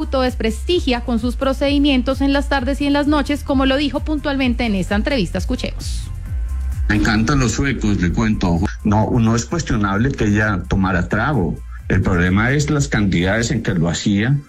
autodesprestigia con sus procedimientos en las tardes y en las noches, como lo dijo puntualmente en esta entrevista. Escuchemos. Me encantan los suecos, le cuento. No es cuestionable que ella tomara trago. El problema es las cantidades en que lo hacía,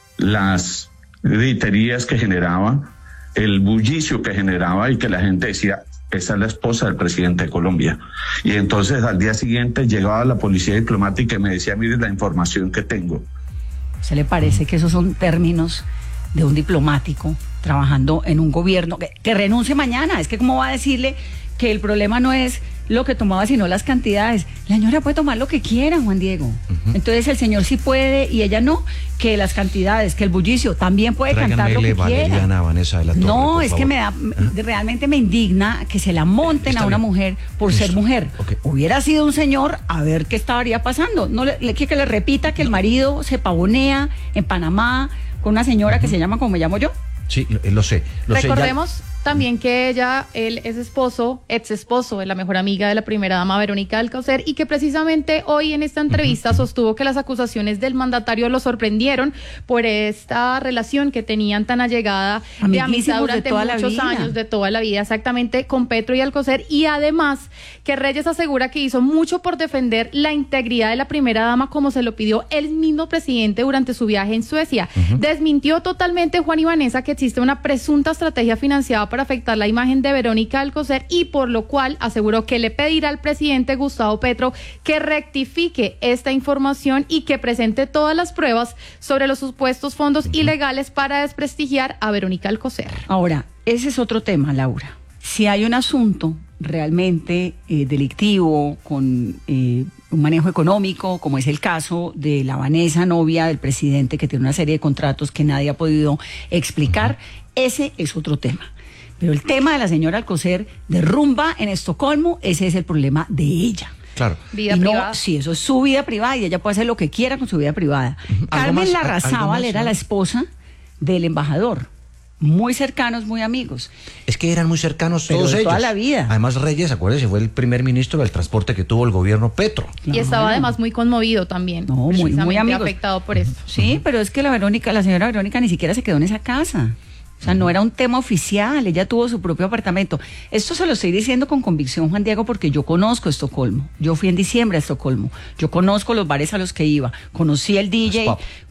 las griterías que generaba, el bullicio que generaba y que la gente decía, esa es la esposa del presidente de Colombia. Y entonces al día siguiente llegaba la policía diplomática y me decía, mire la información que tengo. ¿Se le parece que esos son términos de un diplomático trabajando en un gobierno que renuncie mañana? Es que ¿cómo va a decirle que el problema no es lo que tomaba, sino las cantidades? La señora puede tomar lo que quiera, Juan Diego. Entonces el señor sí puede y ella no, que las cantidades, que el bullicio también puede cantar lo que quiera. Vanessa de la Torre, no, es favor. Realmente me indigna que se la monten a una mujer por ser mujer. Okay. Hubiera sido un señor, a ver qué estaría pasando. No le que le repita que el marido se pavonea en Panamá con una señora que se llama como me llamo yo. Sí, lo sé. Recordemos también que él es ex esposo de la mejor amiga de la primera dama, Verónica Alcocer, y que precisamente hoy en esta entrevista sostuvo que las acusaciones del mandatario lo sorprendieron por esta relación que tenían tan allegada de amistad durante muchos años, de toda la vida, exactamente, con Petro y Alcocer, y además que Reyes asegura que hizo mucho por defender la integridad de la primera dama, como se lo pidió el mismo presidente durante su viaje en Suecia. Desmintió totalmente, Juan y Vanessa, que existe una presunta estrategia financiada para afectar la imagen de Verónica Alcocer, y por lo cual aseguró que le pedirá al presidente Gustavo Petro que rectifique esta información y que presente todas las pruebas sobre los supuestos fondos ilegales para desprestigiar a Verónica Alcocer. Ahora, ese es otro tema, Laura. Si hay un asunto realmente delictivo con un manejo económico, como es el caso de la Vanessa, novia del presidente, que tiene una serie de contratos que nadie ha podido explicar, ese es otro tema. Pero el tema de la señora Alcocer de rumba en Estocolmo, ese es el problema de ella. Claro. Vida privada. Sí, eso es su vida privada y ella puede hacer lo que quiera con su vida privada. Carmen Larrazábal era la esposa del embajador. Muy cercanos, muy amigos. Es que eran muy cercanos todos ellos. Toda la vida. Además, Reyes, acuérdese, fue el primer ministro del transporte que tuvo el gobierno Petro. Y estaba además muy conmovido también. No, muy amigos. Afectado por eso. Sí, pero es que la señora Verónica ni siquiera se quedó en esa casa. O sea, no era un tema oficial, ella tuvo su propio apartamento. Esto se lo estoy diciendo con convicción, Juan Diego, porque yo conozco Estocolmo. Yo fui en diciembre a Estocolmo. Yo conozco los bares a los que iba. Conocí el DJ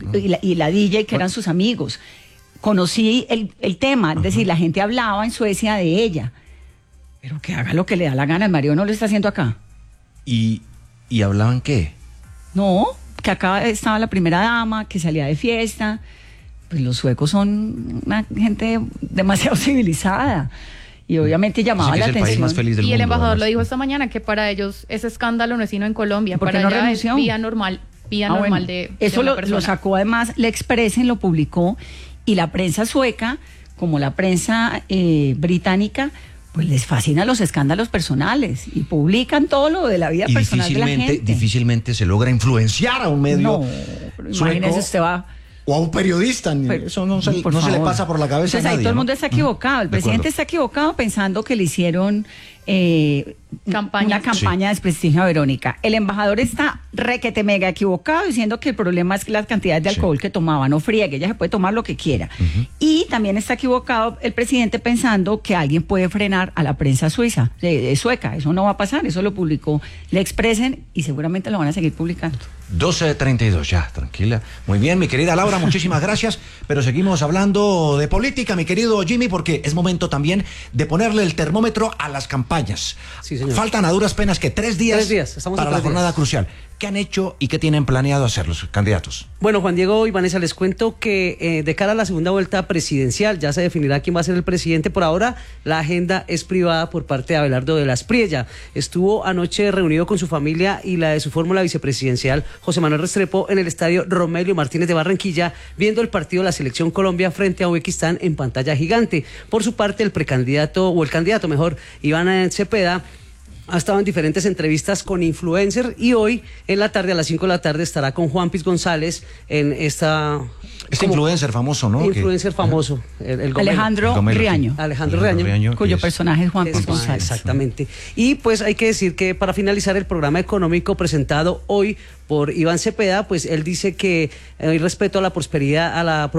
y la DJ que eran sus amigos. Conocí el tema, es decir, la gente hablaba en Suecia de ella. Pero que haga lo que le da la gana, el marido no lo está haciendo acá. ¿Y hablaban qué? No, que acá estaba la primera dama, que salía de fiesta. Pues los suecos son una gente demasiado civilizada y obviamente llamaba la atención. País más feliz del mundo, el embajador además. Lo dijo esta mañana, que para ellos ese escándalo no es sino en Colombia. ¿Por qué para no allá renunció? Es vía normal bueno, de eso una lo sacó además, Le Expressen lo publicó, y la prensa sueca, como la prensa británica, pues les fascinan los escándalos personales y publican todo lo de la vida personal de la gente. Difícilmente se logra influenciar a un medio No, imagínese, usted va... O a un periodista, eso no se le pasa por la cabeza a nadie. Ahí todo el mundo está equivocado, el presidente está equivocado pensando que le hicieron una campaña de desprestigio a Verónica. El embajador está requete mega equivocado diciendo que el problema es las cantidades de alcohol que tomaba, no friegue, ella se puede tomar lo que quiera. Y también está equivocado el presidente pensando que alguien puede frenar a la prensa sueca, eso no va a pasar, eso lo publicó Le Expressen y seguramente lo van a seguir publicando. 12:32, ya, tranquila. Muy bien, mi querida Laura, muchísimas gracias, pero seguimos hablando de política, mi querido Jimmy, porque es momento también de ponerle el termómetro a las campañas. Sí, señor. Faltan a duras penas que 3 días, estamos para la jornada crucial. ¿Qué han hecho y qué tienen planeado hacer los candidatos? Bueno, Juan Diego y Vanessa, les cuento que de cara a la segunda vuelta presidencial ya se definirá quién va a ser el presidente. Por ahora, la agenda es privada por parte de Abelardo de la Espriella. Estuvo anoche reunido con su familia y la de su fórmula vicepresidencial, José Manuel Restrepo, en el estadio Romelio Martínez de Barranquilla, viendo el partido de la Selección Colombia frente a Uzbekistán en pantalla gigante. Por su parte, el candidato, Iván Cepeda, ha estado en diferentes entrevistas con influencers y hoy en la tarde, a las 5 de la tarde, estará con Juan Piz González en esta... influencer famoso, ¿no? Influencer famoso, el Alejandro Riaño. Alejandro Riaño, cuyo personaje es Juan Piz González. Exactamente. Y pues hay que decir que para finalizar el programa económico presentado hoy por Iván Cepeda, pues él dice que hay respeto a la prosperidad, a la